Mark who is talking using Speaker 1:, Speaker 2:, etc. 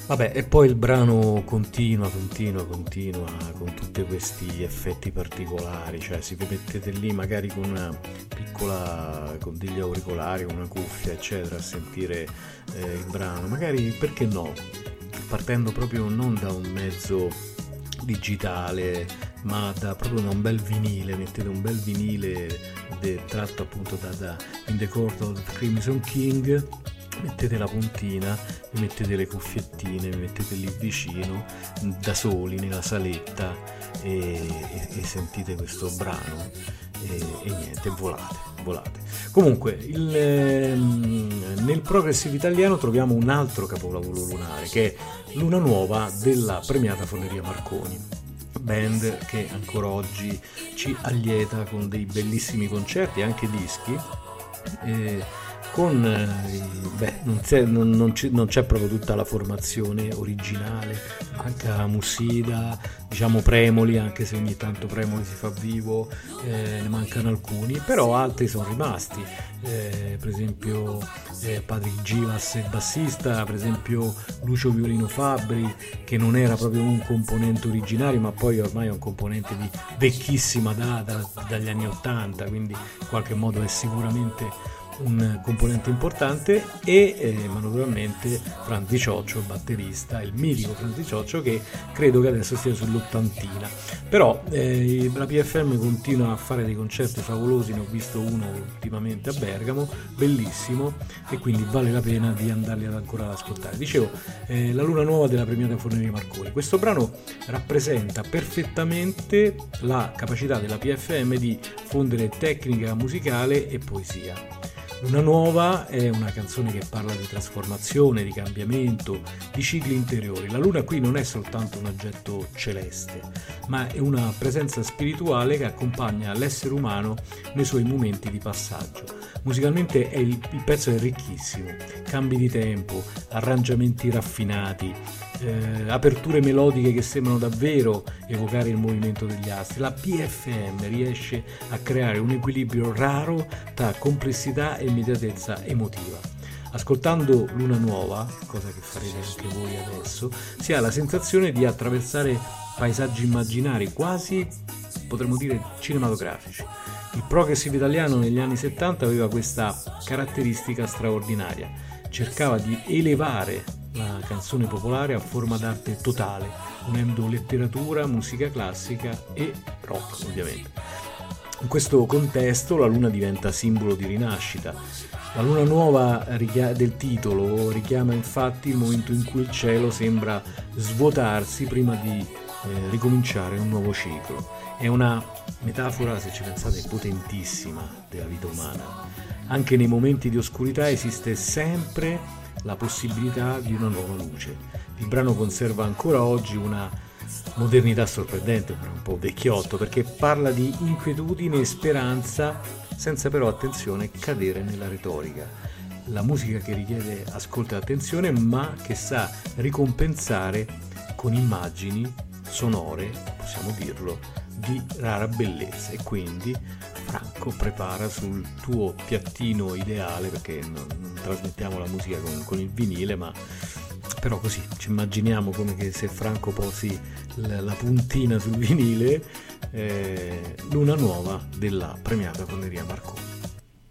Speaker 1: Vabbè, e poi il brano continua con tutti questi effetti particolari, cioè se vi mettete lì magari con una piccola, con degli auricolari, una cuffia, eccetera, a sentire il brano, magari perché no, partendo proprio non da un mezzo digitale, ma proprio da un bel vinile, mettete un bel vinile tratto appunto da In the Court of the Crimson King, mettete la puntina, vi mettete le cuffiettine, vi mettete lì vicino, da soli nella saletta e sentite questo brano e niente, volate. Comunque, nel progressive italiano troviamo un altro capolavoro lunare che è Luna Nuova della premiata Forneria Marconi, band che ancora oggi ci allieta con dei bellissimi concerti e anche dischi. Non c'è proprio tutta la formazione originale, manca Musida, diciamo Premoli, anche se ogni tanto Premoli si fa vivo, ne mancano alcuni, però altri sono rimasti, per esempio Patrick Givas, il bassista, per esempio Lucio Violino Fabbri, che non era proprio un componente originario, ma poi ormai è un componente di vecchissima data, dagli anni 80, quindi in qualche modo è sicuramente un componente importante, ma naturalmente Franz Di Cioccio, batterista, il mitico Franz Di Cioccio, che credo che adesso stia sull'80. Però la PFM continua a fare dei concerti favolosi, ne ho visto uno ultimamente a Bergamo, bellissimo, e quindi vale la pena di andarli ancora ad ascoltare. Dicevo, La Luna Nuova della premiata Forneria Marconi. Questo brano rappresenta perfettamente la capacità della PFM di fondere tecnica musicale e poesia. Luna Nuova è una canzone che parla di trasformazione, di cambiamento, di cicli interiori. La luna qui non è soltanto un oggetto celeste, ma è una presenza spirituale che accompagna l'essere umano nei suoi momenti di passaggio. Musicalmente il pezzo è ricchissimo, cambi di tempo, arrangiamenti raffinati, aperture melodiche che sembrano davvero evocare il movimento degli astri. La PFM riesce a creare un equilibrio raro tra complessità e immediatezza emotiva. Ascoltando Luna Nuova, cosa che farete anche voi adesso, si ha la sensazione di attraversare paesaggi immaginari, quasi potremmo dire cinematografici. Il progressive italiano negli anni 70 aveva questa caratteristica straordinaria, cercava di elevare la canzone popolare a forma d'arte totale, unendo letteratura, musica classica e rock, ovviamente. In questo contesto la luna diventa simbolo di rinascita. La luna nuova del titolo richiama infatti il momento in cui il cielo sembra svuotarsi prima di ricominciare un nuovo ciclo. È una metafora, se ci pensate, potentissima della vita umana. Anche nei momenti di oscurità esiste sempre la possibilità di una nuova luce. Il brano conserva ancora oggi una modernità sorprendente, un po' vecchiotto, perché parla di inquietudine e speranza senza però, attenzione, cadere nella retorica. La musica che richiede ascolto e attenzione, ma che sa ricompensare con immagini sonore, possiamo dirlo, di rara bellezza. E quindi Franco, prepara sul tuo piattino ideale, perché non trasmettiamo la musica con il vinile, ma però così ci immaginiamo come che se Franco posi la puntina sul vinile, Luna Nuova della premiata Forneria Marconi.